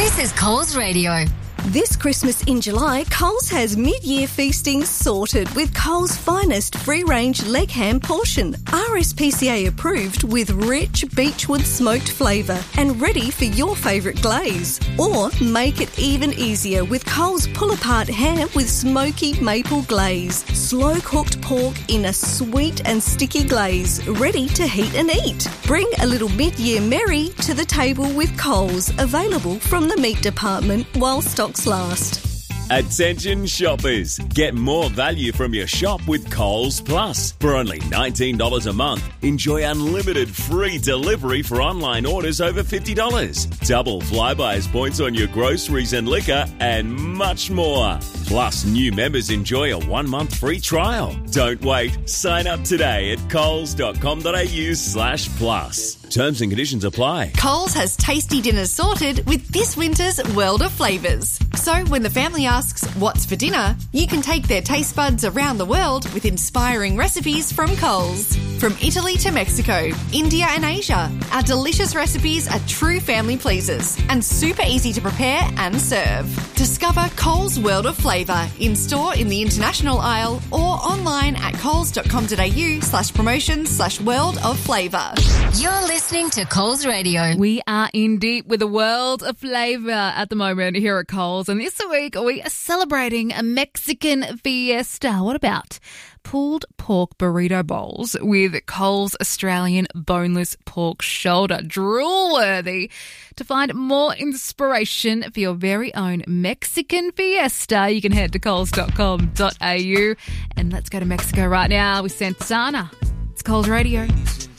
This is Coles Radio. This Christmas in July, Coles has mid-year feasting sorted with Coles' finest free-range leg ham portion. RSPCA approved with rich beechwood smoked flavour and ready for your favourite glaze. Or make it even easier with Coles pull-apart ham with smoky maple glaze. Slow-cooked pork in a sweet and sticky glaze, ready to heat and eat. Bring a little mid-year merry to the table with Coles, available from the meat department while stocks last. Attention shoppers, get more value from your shop with Coles Plus. For only $19 a month, enjoy unlimited free delivery for online orders over $50. Double Flybuys points on your groceries and liquor, and much more. Plus, new members enjoy a 1-month free trial. Don't wait. Sign up today at coles.com.au/plus. Terms and conditions apply. Coles has tasty dinners sorted with this winter's World of Flavours. So when the family asks, what's for dinner, you can take their taste buds around the world with inspiring recipes from Coles. From Italy to Mexico, India and Asia, our delicious recipes are true family pleasers and super easy to prepare and serve. Discover Coles World of Flavour in-store in the international aisle or online at coles.com.au/promotions/world of flavour. You're listening to Coles Radio. We are in deep with the world of flavour at the moment here at Coles, and this week we are celebrating a Mexican fiesta. What about pulled pork burrito bowls with Coles Australian boneless pork shoulder? Drool-worthy. To find more inspiration for your very own Mexican fiesta, you can head to coles.com.au. And let's go to Mexico right now with Santana. It's Coles Radio.